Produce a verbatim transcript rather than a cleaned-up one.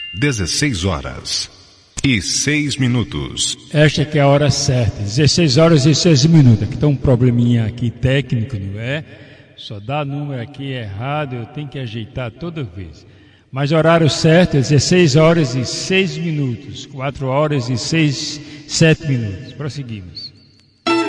dezesseis horas e seis minutos. Esta que é a hora certa, dezesseis horas e seis minutos. Aqui está um probleminha aqui técnico, não é? Só dá número aqui errado, eu tenho que ajeitar toda vez. Mas o horário certo é dezesseis horas e seis minutos, quatro horas e seis, sete minutos. Prosseguimos.